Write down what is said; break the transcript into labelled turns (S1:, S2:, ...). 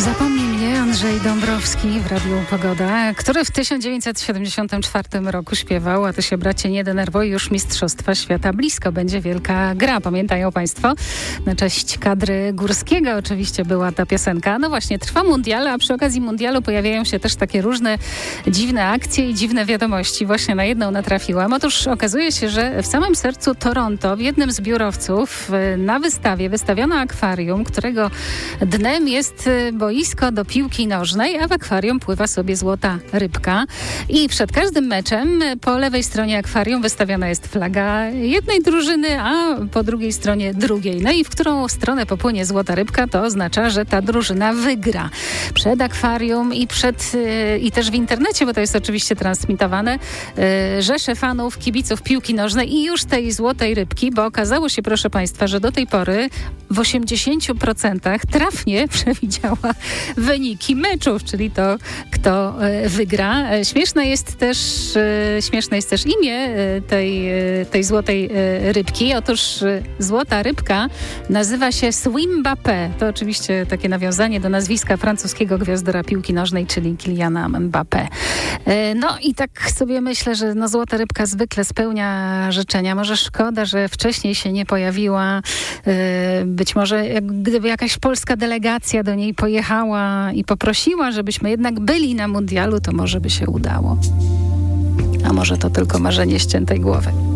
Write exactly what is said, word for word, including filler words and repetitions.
S1: Zapomnij mnie, Andrzej Dąbrowski w Radiu Pogoda, który w tysiąc dziewięćset siedemdziesiątym czwartym roku śpiewał: a ty się, bracie, nie denerwuj, już Mistrzostwa Świata blisko, będzie wielka gra. Pamiętają Państwo? Na cześć kadry Górskiego oczywiście była ta piosenka. No właśnie, trwa mundial, a przy okazji mundialu pojawiają się też takie różne dziwne akcje i dziwne wiadomości. Właśnie na jedną natrafiłam. Otóż okazuje się, że w samym sercu Toronto, w jednym z biurowców, na wystawie wystawiono akwarium, którego dnem jest boisko do piłki nożnej, a w akwarium pływa sobie złota rybka. I przed każdym meczem po lewej stronie akwarium wystawiona jest flaga jednej drużyny, a po drugiej stronie drugiej. No i w którą stronę popłynie złota rybka, to oznacza, że ta drużyna wygra. Przed akwarium i przed i też w internecie, bo to jest oczywiście transmitowane, rzesze fanów, kibiców piłki nożnej i już tej złotej rybki, bo okazało się, proszę Państwa, że do tej pory w osiemdziesięciu procentach trafnie przewidziała wyniki meczów, czyli to, kto wygra. Śmieszne jest też, śmieszne jest też imię tej, tej złotej rybki. Otóż złota rybka nazywa się Swimbappé. To oczywiście takie nawiązanie do nazwiska francuskiego gwiazdora piłki nożnej, czyli Kyliana Mbappé. No i tak sobie myślę, że no, złota rybka zwykle spełnia życzenia. Może szkoda, że wcześniej się nie pojawiła. Być może jak, gdyby jakaś polska delegacja do niej pojechała i poprosiła, żebyśmy jednak byli na mundialu, to może by się udało. A może to tylko marzenie ściętej głowy.